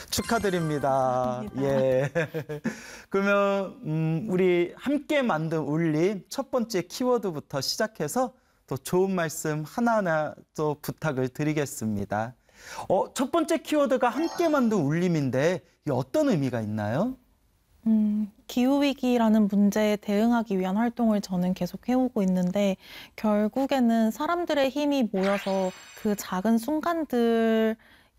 축하드립니다. 예. 그러면 우리 함께 만든 울림 첫 번째 키워드부터 시작해서 또 좋은 말씀 하나하나 또 부탁을 드리겠습니다. 첫 번째 키워드가 함께 만든 울림인데 이 어떤 의미가 있나요? 기후위기라는 문제에 대응하기 위한 활동을 저는 계속 해오고 있는데 결국에는 사람들의 힘이 모여서 그 작은 순간들이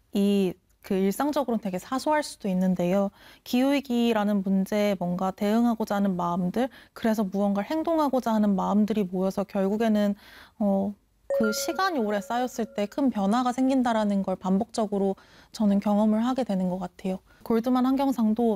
그 일상적으로는 되게 사소할 수도 있는데요. 기후위기라는 문제에 뭔가 대응하고자 하는 마음들, 그래서 무언가를 행동하고자 하는 마음들이 모여서 결국에는 그 시간이 오래 쌓였을 때 큰 변화가 생긴다라는 걸 반복적으로 저는 경험을 하게 되는 것 같아요. 골드만 환경상도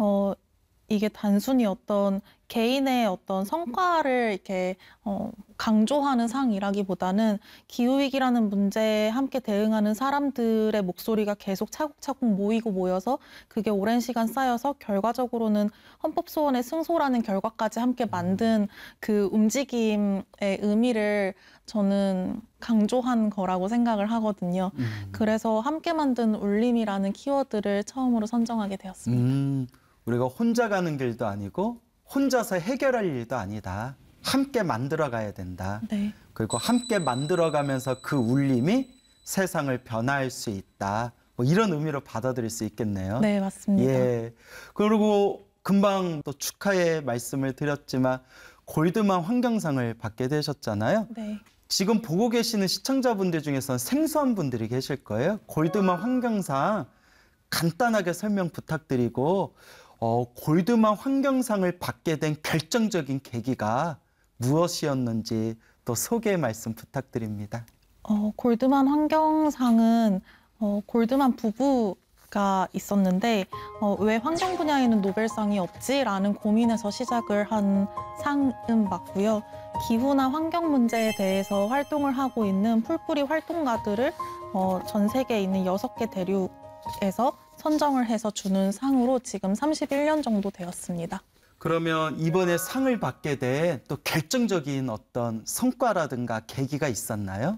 이게 단순히 어떤 개인의 어떤 성과를 이렇게 강조하는 상이라기보다는 기후위기라는 문제에 함께 대응하는 사람들의 목소리가 계속 차곡차곡 모이고 모여서 그게 오랜 시간 쌓여서 결과적으로는 헌법소원의 승소라는 결과까지 함께 만든 그 움직임의 의미를 저는 강조한 거라고 생각을 하거든요. 그래서 함께 만든 울림이라는 키워드를 처음으로 선정하게 되었습니다. 우리가 혼자 가는 길도 아니고 혼자서 해결할 일도 아니다. 함께 만들어가야 된다. 네. 그리고 함께 만들어가면서 그 울림이 세상을 변화할 수 있다. 뭐 이런 의미로 받아들일 수 있겠네요. 네, 맞습니다. 예. 그리고 금방 또 축하의 말씀을 드렸지만 골드만 환경상을 받게 되셨잖아요. 네. 지금 보고 계시는 시청자분들 중에서는 생소한 분들이 계실 거예요. 골드만 환경상 간단하게 설명 부탁드리고 골드만 환경상을 받게 된 결정적인 계기가 무엇이었는지 또 소개 말씀 부탁드립니다. 골드만 환경상은 골드만 부부가 있었는데 왜 환경 분야에는 노벨상이 없지라는 고민에서 시작을 한 상은 맞고요. 기후나 환경 문제에 대해서 활동을 하고 있는 풀뿌리 활동가들을 전 세계에 있는 6개 대륙에서 선정을 해서 주는 상으로 지금 31년 정도 되었습니다. 그러면 이번에 상을 받게 된 또 결정적인 어떤 성과라든가 계기가 있었나요?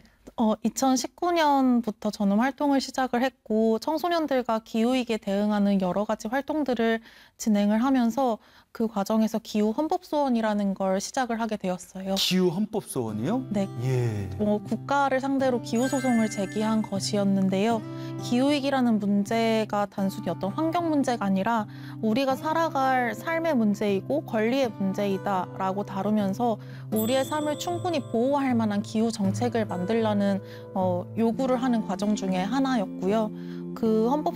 2019년부터 저는 활동을 시작을 했고 청소년들과 기후위기에 대응하는 여러 가지 활동들을 진행을 하면서 그 과정에서 기후 헌법소원이라는 걸 시작을 하게 되었어요. 기후 헌법소원이요? 네. 예. 국가를 상대로 기후소송을 제기한 것이었는데요. 기후위기라는 문제가 단순히 어떤 환경 문제가 아니라 우리가 살아갈 삶의 문제이고 권리의 문제이다라고 다루면서 우리의 삶을 충분히 보호할 만한 기후 정책을 만들려는 요구를 하는 과정 중에 하나였고요. 그 헌법